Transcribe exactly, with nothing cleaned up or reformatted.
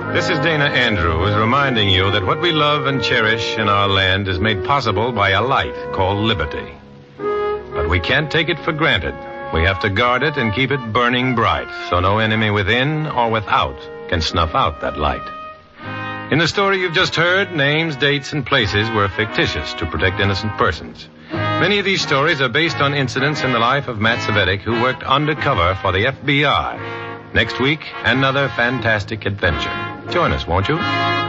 This is Dana Andrews reminding you that what we love and cherish in our land is made possible by a light called liberty. But we can't take it for granted. We have to guard it and keep it burning bright so no enemy within or without can snuff out that light. In the story you've just heard, names, dates, and places were fictitious to protect innocent persons. Many of these stories are based on incidents in the life of Matt Cvetic, who worked undercover for the F B I. Next week, another fantastic adventure. Join us, won't you?